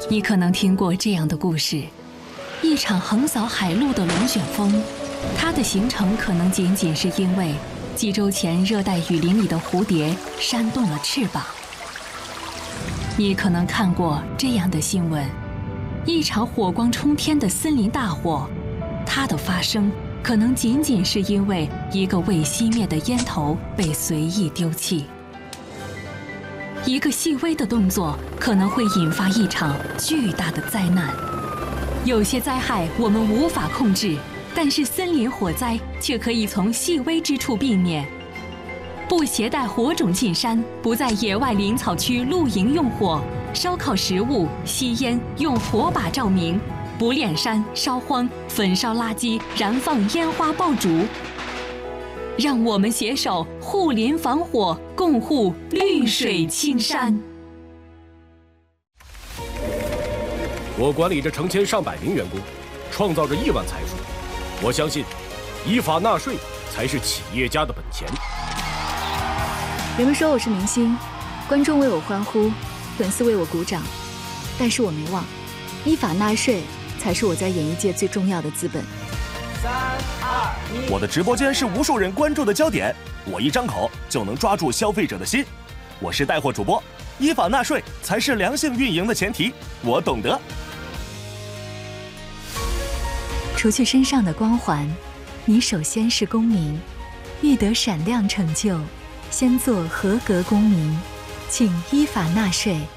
你可能听过这样的故事：一场横扫海陆的龙卷风，它的形成可能仅仅是因为几周前热带雨林里的蝴蝶扇动了翅膀。你可能看过这样的新闻：一场火光冲天的森林大火，它的发生可能仅仅是因为一个未熄灭的烟头被随意丢弃。一个细微的动作可能会引发一场巨大的灾难。有些灾害我们无法控制，但是森林火灾却可以从细微之处避免。不携带火种进山，不在野外林草区露营用火，烧烤食物、吸烟用火把照明，不炼山、烧荒、焚烧垃圾、燃放烟花爆竹。让我们携手护林防火，共护绿水青山。 我管理着成千上百名员工，创造着亿万财富。我相信，依法纳税才是企业家的本钱。 人们说我是明星，观众为我欢呼，粉丝为我鼓掌，但是我没忘，依法纳税才是我在演艺界最重要的资本。 3、2、1， 我的直播间是无数人关注的焦点，我一张口就能抓住消费者的心。我是带货主播，依法纳税才是良性运营的前提，我懂得。 除去身上的光环，你首先是公民，欲得闪亮成就，先做合格公民，请依法纳税。